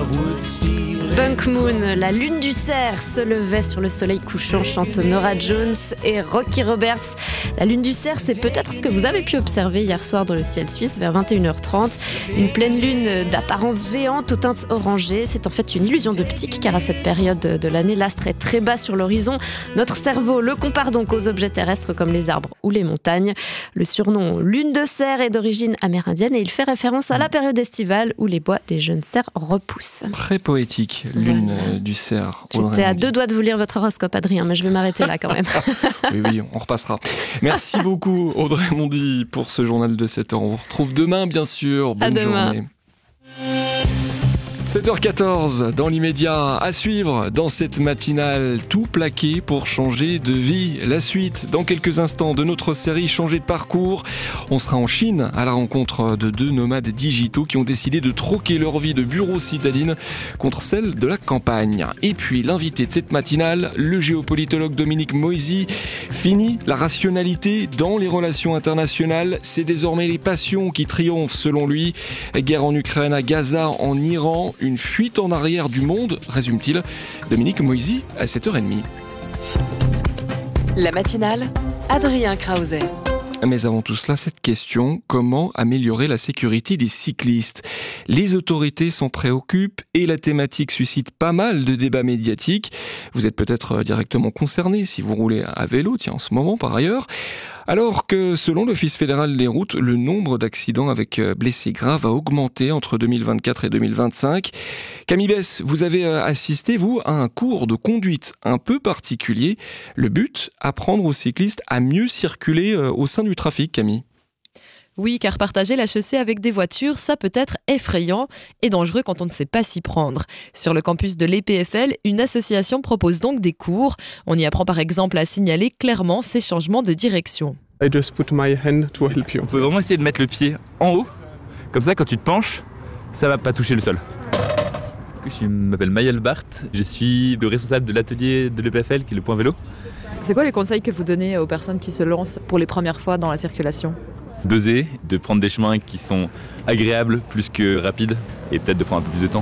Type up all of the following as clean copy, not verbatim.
Punk Moon, la lune du cerf se levait sur le soleil couchant, chante Norah Jones et Rocky Roberts. La lune du cerf, c'est peut-être ce que vous avez pu observer hier soir dans le ciel suisse vers 21h30. Une pleine lune d'apparence géante aux teintes orangées. C'est en fait une illusion d'optique car à cette période de l'année, l'astre est très bas sur l'horizon. Notre cerveau le compare donc aux objets terrestres comme les arbres ou les montagnes. Le surnom lune de cerf est d'origine amérindienne et il fait référence à la période estivale où les bois des jeunes cerfs repoussent. Très poétique, lune du cerf. J'étais à 2 doigts de vous lire votre horoscope, Adrien, mais je vais m'arrêter là quand même. Oui, on repassera. Merci beaucoup, Audrey Mondy, pour ce journal de 7h. On vous retrouve demain, bien sûr. Bonne journée. 7h14, dans l'immédiat, à suivre dans cette matinale, tout plaqué pour changer de vie. La suite, dans quelques instants, de notre série Changer de parcours. On sera en Chine à la rencontre de 2 nomades digitaux qui ont décidé de troquer leur vie de bureau citadine contre celle de la campagne. Et puis, l'invité de cette matinale, le géopolitologue Dominique Moisy. Fini la rationalité dans les relations internationales. C'est désormais les passions qui triomphent selon lui. Guerre en Ukraine, à Gaza, en Iran. Une fuite en arrière du monde, résume-t-il. Dominique Moisy à 7h30. La matinale, Adrien Krause. Mais avant tout cela, cette question, comment améliorer la sécurité des cyclistes ? Les autorités s'en préoccupent et la thématique suscite pas mal de débats médiatiques. Vous êtes peut-être directement concerné si vous roulez à vélo, en ce moment par ailleurs. Alors que, selon l'Office fédéral des routes, le nombre d'accidents avec blessés graves a augmenté entre 2024 et 2025. Camille Bess, vous avez assisté, vous, à un cours de conduite un peu particulier. Le but, apprendre aux cyclistes à mieux circuler au sein du trafic, Camille. Oui, car partager la chaussée avec des voitures, ça peut être effrayant et dangereux quand on ne sait pas s'y prendre. Sur le campus de l'EPFL, une association propose donc des cours. On y apprend par exemple à signaler clairement ces changements de direction. I just put my hand to help you. Vous pouvez vraiment essayer de mettre le pied en haut. Comme ça, quand tu te penches, ça va pas toucher le sol. Je m'appelle Maël Barthes. Je suis le responsable de l'atelier de l'EPFL, qui est le point vélo. C'est quoi les conseils que vous donnez aux personnes qui se lancent pour les premières fois dans la circulation ? D'oser, de prendre des chemins qui sont agréables plus que rapides et peut-être de prendre un peu plus de temps.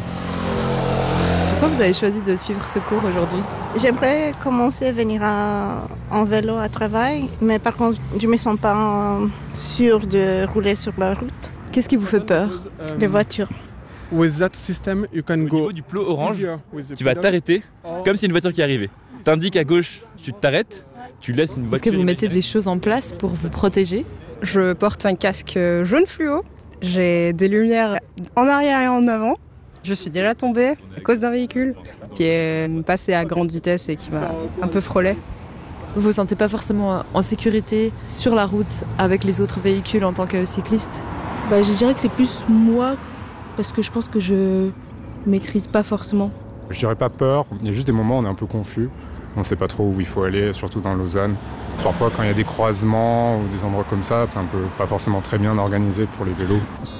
Pourquoi vous avez choisi de suivre ce cours aujourd'hui ? J'aimerais commencer à venir en vélo à travail, mais par contre, je ne me sens pas sûre de rouler sur la route. Qu'est-ce qui vous fait peur ? Les voitures. With that system, you can go. Au niveau du plot orange, tu vas t'arrêter comme si une voiture qui arrivait. T'indiques à gauche, tu t'arrêtes, tu laisses une voiture. Est-ce que vous mettez des choses en place pour vous protéger ? Je porte un casque jaune fluo. J'ai des lumières en arrière et en avant. Je suis déjà tombée à cause d'un véhicule qui est passé à grande vitesse et qui m'a un peu frôlé. Vous vous sentez pas forcément en sécurité sur la route avec les autres véhicules en tant que cycliste ? Je dirais que c'est plus moi, parce que je pense que je maîtrise pas forcément. Je dirais pas peur, il y a juste des moments où on est un peu confus. On ne sait pas trop où il faut aller, surtout dans Lausanne. Parfois, quand il y a des croisements ou des endroits comme ça, c'est un peu pas forcément très bien organisé pour les vélos.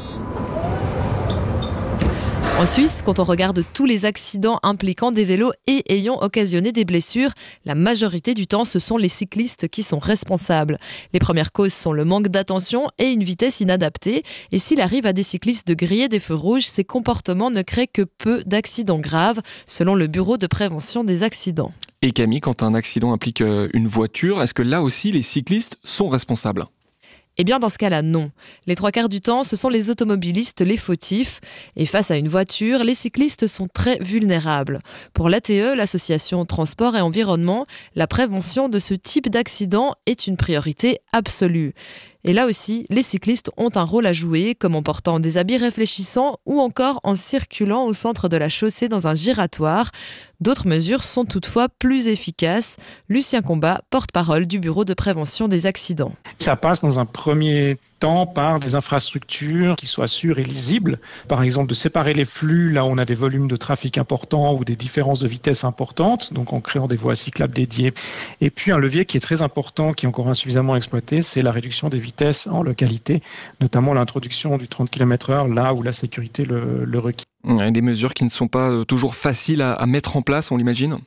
En Suisse, quand on regarde tous les accidents impliquant des vélos et ayant occasionné des blessures, la majorité du temps, ce sont les cyclistes qui sont responsables. Les premières causes sont le manque d'attention et une vitesse inadaptée. Et s'il arrive à des cyclistes de griller des feux rouges, ces comportements ne créent que peu d'accidents graves, selon le Bureau de prévention des accidents. Et Camille, quand un accident implique une voiture, est-ce que là aussi les cyclistes sont responsables ? Eh bien, dans ce cas-là, non. Les 3/4 du temps, ce sont les automobilistes les fautifs. Et face à une voiture, les cyclistes sont très vulnérables. Pour l'ATE, l'association Transport et Environnement, la prévention de ce type d'accident est une priorité absolue. Et là aussi, les cyclistes ont un rôle à jouer, comme en portant des habits réfléchissants ou encore en circulant au centre de la chaussée dans un giratoire. D'autres mesures sont toutefois plus efficaces. Lucien Combat, porte-parole du Bureau de prévention des accidents. Ça passe dans un premier temps par des infrastructures qui soient sûres et lisibles. Par exemple, de séparer les flux là où on a des volumes de trafic importants ou des différences de vitesse importantes, donc en créant des voies cyclables dédiées. Et puis un levier qui est très important, qui est encore insuffisamment exploité, c'est la réduction des vitesses en localité, notamment l'introduction du 30 km/h là où la sécurité le requiert. Des mesures qui ne sont pas toujours faciles à mettre en place, on l'imagine ?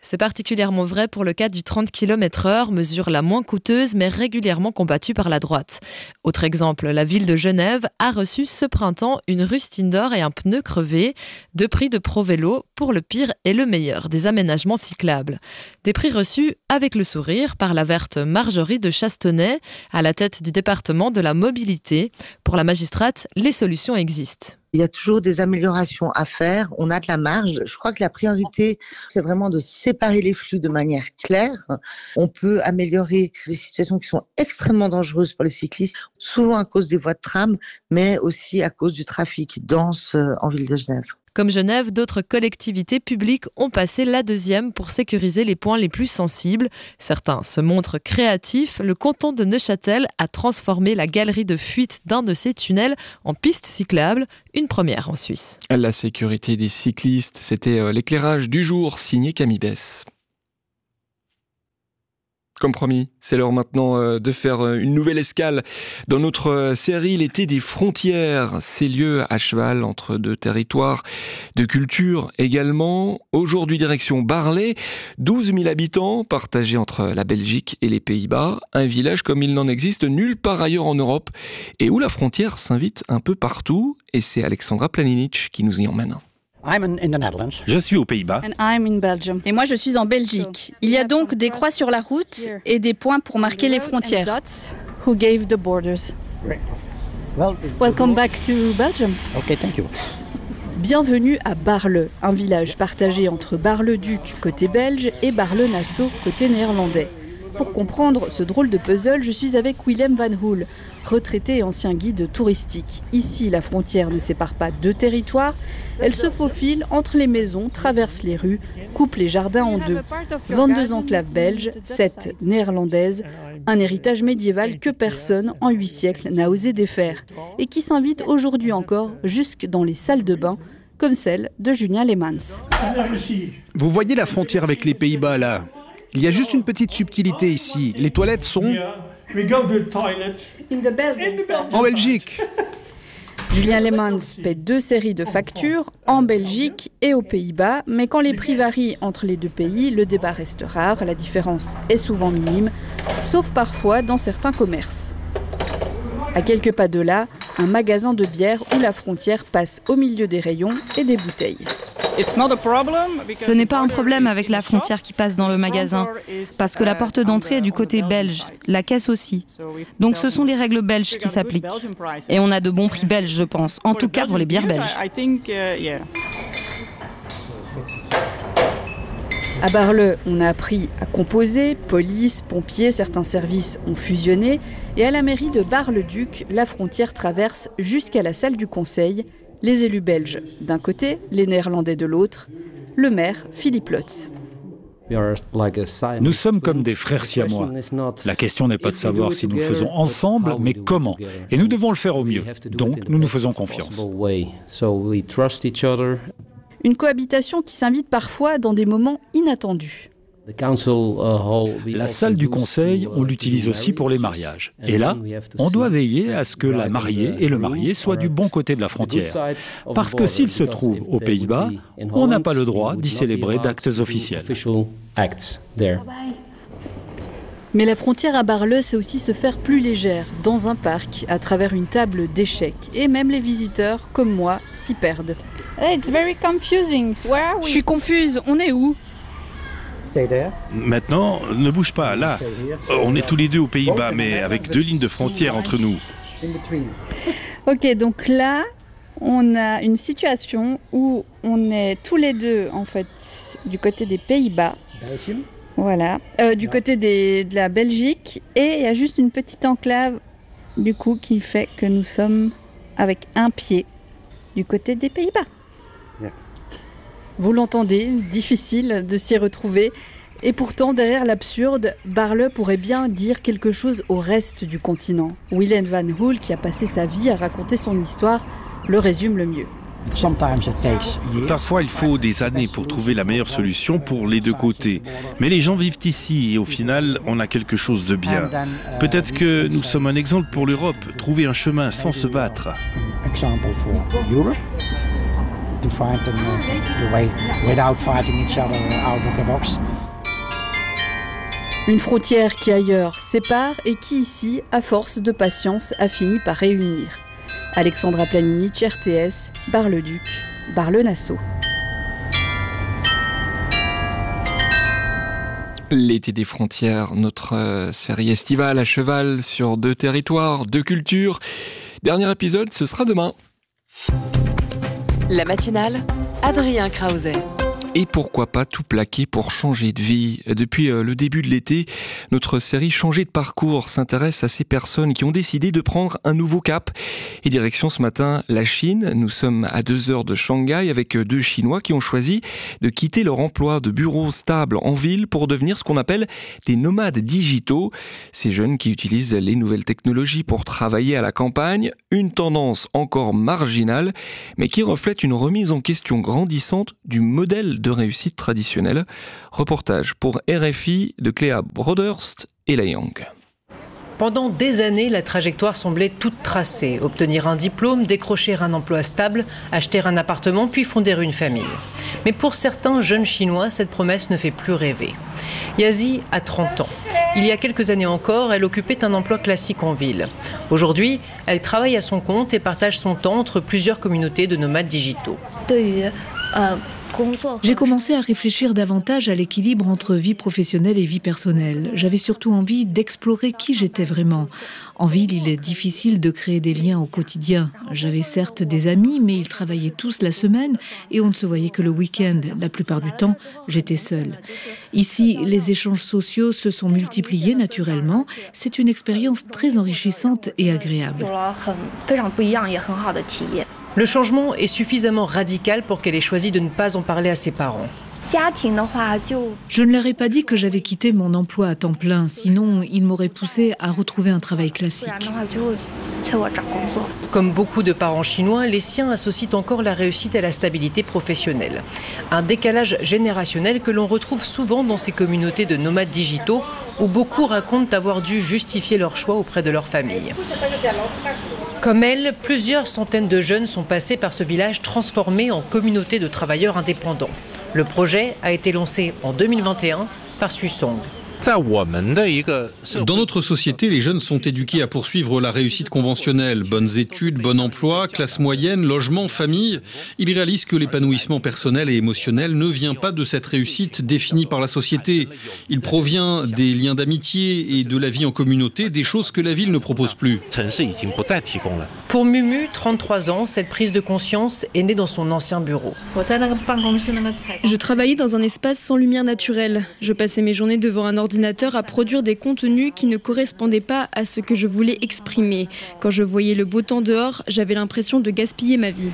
C'est particulièrement vrai pour le cas du 30 km/h, mesure la moins coûteuse mais régulièrement combattue par la droite. Autre exemple, la ville de Genève a reçu ce printemps une rustine d'or et un pneu crevé, 2 prix de ProVélo pour le pire et le meilleur des aménagements cyclables. Des prix reçus avec le sourire par la verte Marjorie de Chastenay, à la tête du département de la mobilité. Pour la magistrate, les solutions existent. Il y a toujours des améliorations à faire, on a de la marge. Je crois que la priorité, c'est vraiment de séparer les flux de manière claire. On peut améliorer des situations qui sont extrêmement dangereuses pour les cyclistes, souvent à cause des voies de tram, mais aussi à cause du trafic dense en ville de Genève. Comme Genève, d'autres collectivités publiques ont passé la 2e pour sécuriser les points les plus sensibles. Certains se montrent créatifs. Le canton de Neuchâtel a transformé la galerie de fuite d'un de ses tunnels en piste cyclable, une première en Suisse. La sécurité des cyclistes, c'était l'éclairage du jour, signé Camille Bess. Comme promis, c'est l'heure maintenant de faire une nouvelle escale dans notre série L'été des frontières. Ces lieux à cheval entre 2 territoires, de culture également. Aujourd'hui, direction Barlet, 12 000 habitants partagés entre la Belgique et les Pays-Bas. Un village comme il n'en existe nulle part ailleurs en Europe et où la frontière s'invite un peu partout. Et c'est Alexandra Planinic qui nous y emmène. Je suis aux Pays-Bas. Et moi, je suis en Belgique. Il y a donc des croix sur la route et des points pour marquer les frontières. Welcome back to Belgium. Okay, thank you. Bienvenue à Barle, un village partagé entre Bar-le-Duc côté belge et Bar-le-Nassau côté néerlandais. Pour comprendre ce drôle de puzzle, je suis avec Willem van Hoel, retraité et ancien guide touristique. Ici, la frontière ne sépare pas 2 territoires, elle se faufile entre les maisons, traverse les rues, coupe les jardins en 2. 22 enclaves belges, 7 néerlandaises, un héritage médiéval que personne, en 8 siècles, n'a osé défaire, et qui s'invite aujourd'hui encore jusque dans les salles de bain, comme celle de Julien Leemans. Vous voyez la frontière avec les Pays-Bas là ? Il y a juste une petite subtilité ici. Les toilettes sont en Belgique. Julien Leemans paie 2 séries de factures en Belgique et aux Pays-Bas, mais quand les prix varient entre les 2 pays, le débat reste rare, la différence est souvent minime, sauf parfois dans certains commerces. À quelques pas de là, un magasin de bière où la frontière passe au milieu des rayons et des bouteilles. Ce n'est pas un problème avec la frontière qui passe dans le magasin, parce que la porte d'entrée est du côté belge, la caisse aussi. Donc ce sont les règles belges qui s'appliquent. Et on a de bons prix belges, je pense, en tout cas pour les bières belges. À Barle, on a appris à composer, police, pompiers, certains services ont fusionné, et à la mairie de Bar-le-Duc, la frontière traverse jusqu'à la salle du conseil, les élus belges d'un côté, les néerlandais de l'autre, le maire Philippe Lotz. Nous sommes comme des frères siamois. La question n'est pas de savoir si nous faisons ensemble, mais comment. Et nous devons le faire au mieux. Donc, nous nous faisons confiance. Une cohabitation qui s'invite parfois dans des moments inattendus. La salle du conseil, on l'utilise aussi pour les mariages. Et là, on doit veiller à ce que la mariée et le marié soient du bon côté de la frontière. Parce que s'ils se trouvent aux Pays-Bas, on n'a pas le droit d'y célébrer d'actes officiels. Mais la frontière à Barle, c'est aussi se faire plus légère, dans un parc, à travers une table d'échecs. Et même les visiteurs, comme moi, s'y perdent. Je suis confuse, on est où ? Maintenant, ne bouge pas, là. On est tous les 2 aux Pays-Bas, mais avec 2 lignes de frontière entre nous. Ok, donc là, on a une situation où on est tous les 2, en fait, du côté des Pays-Bas. Voilà, du côté de la Belgique. Et il y a juste une petite enclave, du coup, qui fait que nous sommes avec un pied du côté des Pays-Bas. Vous l'entendez, difficile de s'y retrouver. Et pourtant, derrière l'absurde, Barle pourrait bien dire quelque chose au reste du continent. Willem van Hoel, qui a passé sa vie à raconter son histoire, le résume le mieux. Parfois, il faut des années pour trouver la meilleure solution pour les 2 côtés. Mais les gens vivent ici et au final, on a quelque chose de bien. Peut-être que nous sommes un exemple pour l'Europe, trouver un chemin sans se battre. To find the way without fighting each other out of the box. Une frontière qui ailleurs sépare et qui ici, à force de patience, a fini par réunir. Alexandra Planinic, RTS, Bar-le-Duc, Bar-le-Nassau. L'été des frontières, notre série estivale à cheval sur 2 territoires, 2 cultures. Dernier épisode, ce sera demain. La matinale, Adrien Krause. Et pourquoi pas tout plaquer pour changer de vie? Depuis le début de l'été, notre série Changer de parcours s'intéresse à ces personnes qui ont décidé de prendre un nouveau cap. Et direction ce matin, la Chine. Nous sommes à 2 heures de Shanghai avec 2 Chinois qui ont choisi de quitter leur emploi de bureau stable en ville pour devenir ce qu'on appelle des nomades digitaux. Ces jeunes qui utilisent les nouvelles technologies pour travailler à la campagne, une tendance encore marginale, mais qui reflète une remise en question grandissante du modèle de réussite traditionnelle. Reportage pour RFI de Cléa Broderst et La Young. Pendant des années, la trajectoire semblait toute tracée. Obtenir un diplôme, décrocher un emploi stable, acheter un appartement, puis fonder une famille. Mais pour certains jeunes Chinois, cette promesse ne fait plus rêver. Yazi a 30 ans. Il y a quelques années encore, elle occupait un emploi classique en ville. Aujourd'hui, elle travaille à son compte et partage son temps entre plusieurs communautés de nomades digitaux. J'ai commencé à réfléchir davantage à l'équilibre entre vie professionnelle et vie personnelle. J'avais surtout envie d'explorer qui j'étais vraiment. En ville, il est difficile de créer des liens au quotidien. J'avais certes des amis, mais ils travaillaient tous la semaine et on ne se voyait que le week-end. La plupart du temps, j'étais seule. Ici, les échanges sociaux se sont multipliés naturellement. C'est une expérience très enrichissante et agréable. Le changement est suffisamment radical pour qu'elle ait choisi de ne pas en parler à ses parents. Je ne leur ai pas dit que j'avais quitté mon emploi à temps plein, sinon ils m'auraient poussé à retrouver un travail classique. Comme beaucoup de parents chinois, les siens associent encore la réussite à la stabilité professionnelle. Un décalage générationnel que l'on retrouve souvent dans ces communautés de nomades digitaux où beaucoup racontent avoir dû justifier leur choix auprès de leur famille. Comme elle, plusieurs centaines de jeunes sont passés par ce village transformé en communauté de travailleurs indépendants. Le projet a été lancé en 2021 par Susong. Dans notre société, les jeunes sont éduqués à poursuivre la réussite conventionnelle. Bonnes études, bon emploi, classe moyenne, logement, famille. Ils réalisent que l'épanouissement personnel et émotionnel ne vient pas de cette réussite définie par la société. Il provient des liens d'amitié et de la vie en communauté, des choses que la ville ne propose plus. Pour Mumu, 33 ans, cette prise de conscience est née dans son ancien bureau. Je travaillais dans un espace sans lumière naturelle. Je passais mes journées devant un ordinateur à produire des contenus qui ne correspondaient pas à ce que je voulais exprimer. Quand je voyais le beau temps dehors, j'avais l'impression de gaspiller ma vie.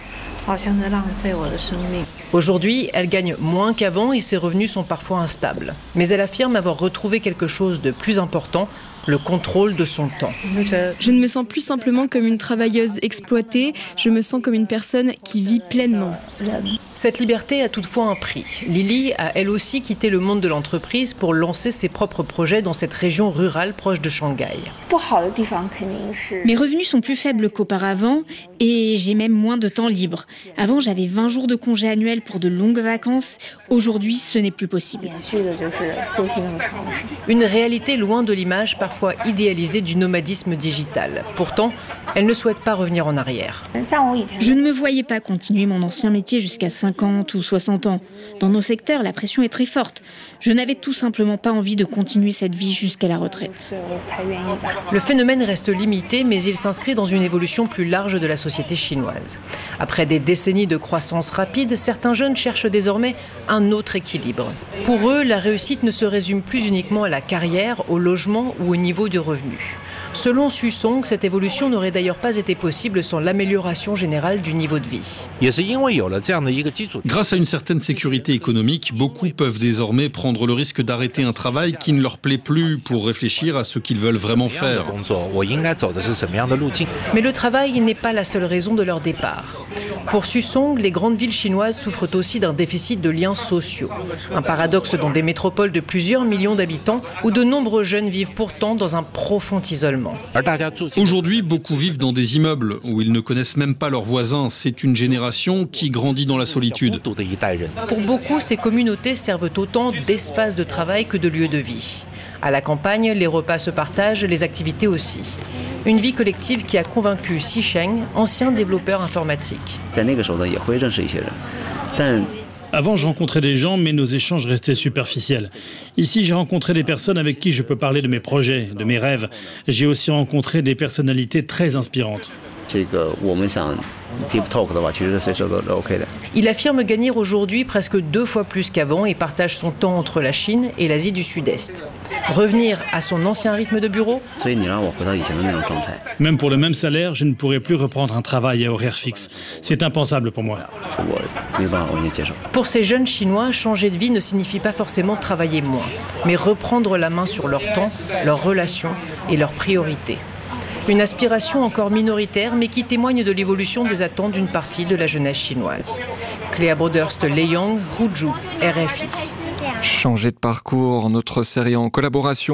Aujourd'hui, elle gagne moins qu'avant et ses revenus sont parfois instables. Mais elle affirme avoir retrouvé quelque chose de plus important, le contrôle de son temps. Je ne me sens plus simplement comme une travailleuse exploitée, je me sens comme une personne qui vit pleinement. Cette liberté a toutefois un prix. Lily a elle aussi quitté le monde de l'entreprise pour lancer ses propres projets dans cette région rurale proche de Shanghai. Mes revenus sont plus faibles qu'auparavant et j'ai même moins de temps libre. Avant, j'avais 20 jours de congés annuels pour de longues vacances. Aujourd'hui, ce n'est plus possible. Une réalité loin de l'image parfois idéalisée du nomadisme digital. Pourtant, elle ne souhaite pas revenir en arrière. Je ne me voyais pas continuer mon ancien métier jusqu'à 50 ou 60 ans. Dans nos secteurs, la pression est très forte. Je n'avais tout simplement pas envie de continuer cette vie jusqu'à la retraite. Le phénomène reste limité, mais il s'inscrit dans une évolution plus large de la société chinoise. Après des décennies de croissance rapide, certains jeunes cherchent désormais un autre équilibre. Pour eux, la réussite ne se résume plus uniquement à la carrière, au logement ou au niveau de revenus. Selon Susong, cette évolution n'aurait d'ailleurs pas été possible sans l'amélioration générale du niveau de vie. Grâce à une certaine sécurité économique, beaucoup peuvent désormais prendre le risque d'arrêter un travail qui ne leur plaît plus pour réfléchir à ce qu'ils veulent vraiment faire. Mais le travail n'est pas la seule raison de leur départ. Pour Susong, les grandes villes chinoises souffrent aussi d'un déficit de liens sociaux. Un paradoxe dans des métropoles de plusieurs millions d'habitants où de nombreux jeunes vivent pourtant dans un profond isolement. environnement. Aujourd'hui, beaucoup vivent dans des immeubles où ils ne connaissent même pas leurs voisins. C'est une génération qui grandit dans la solitude. Pour beaucoup, ces communautés servent autant d'espaces de travail que de lieux de vie. À la campagne, les repas se partagent, les activités aussi. Une vie collective qui a convaincu Xi Sheng, ancien développeur informatique. Avant, je rencontrais des gens, mais nos échanges restaient superficiels. Ici, j'ai rencontré des personnes avec qui je peux parler de mes projets, de mes rêves. J'ai aussi rencontré des personnalités très inspirantes. Il affirme gagner aujourd'hui presque 2 fois plus qu'avant et partage son temps entre la Chine et l'Asie du Sud-Est. Revenir à son ancien rythme de bureau ? Même pour le même salaire, je ne pourrais plus reprendre un travail à horaire fixe. C'est impensable pour moi. Pour ces jeunes Chinois, changer de vie ne signifie pas forcément travailler moins, mais reprendre la main sur leur temps, leurs relations et leurs priorités. Une aspiration encore minoritaire, mais qui témoigne de l'évolution des attentes d'une partie de la jeunesse chinoise. Cléa Broderst-Leyong, Huzhou, RFI. Changer de parcours, notre série en collaboration